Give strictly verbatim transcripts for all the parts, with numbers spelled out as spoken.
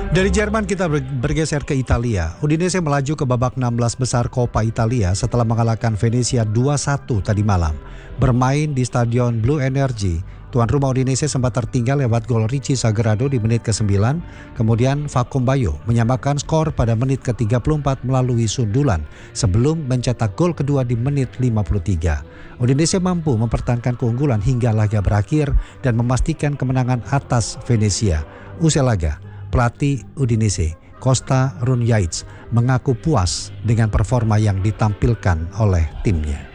Dari Jerman kita bergeser ke Italia. Udinese melaju ke babak enam belas besar Coppa Italia setelah mengalahkan Venezia dua satu tadi malam. Bermain di Stadion Blue Energy, tuan rumah Udinese sempat tertinggal lewat gol Richie Sagrado di menit ke sembilan. Kemudian Facom Bayo menyamakan skor pada menit ke tiga puluh empat melalui sundulan sebelum mencetak gol kedua di menit lima puluh tiga. Udinese mampu mempertahankan keunggulan hingga laga berakhir dan memastikan kemenangan atas Venezia. Usai laga, pelatih Udinese, Costa Runyaits, mengaku puas dengan performa yang ditampilkan oleh timnya.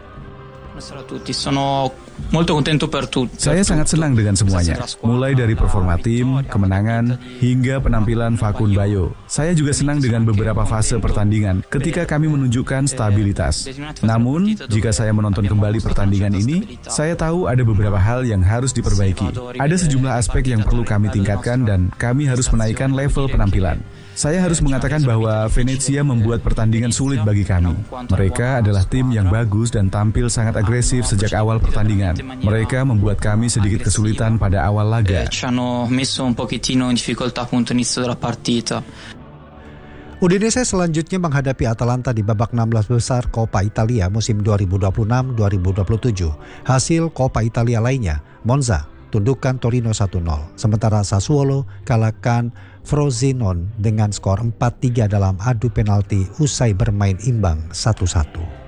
Saya sangat senang dengan semuanya, mulai dari performa tim, kemenangan, hingga penampilan Facon Bayo. Saya juga senang dengan beberapa fase pertandingan ketika kami menunjukkan stabilitas. Namun, jika saya menonton kembali pertandingan ini, saya tahu ada beberapa hal yang harus diperbaiki. Ada sejumlah aspek yang perlu kami tingkatkan dan kami harus menaikkan level penampilan. Saya harus mengatakan bahwa Venezia membuat pertandingan sulit bagi kami. Mereka adalah tim yang bagus dan tampil sangat agresif sejak awal pertandingan. Mereka membuat kami sedikit kesulitan pada awal laga. Udinese selanjutnya menghadapi Atalanta di babak enam belas besar Coppa Italia musim dua ribu dua puluh enam dua ribu dua puluh tujuh. Hasil Coppa Italia lainnya, Monza tundukkan Torino satu nol, sementara Sassuolo kalahkan Frosinone dengan skor empat tiga dalam adu penalti usai bermain imbang satu satu.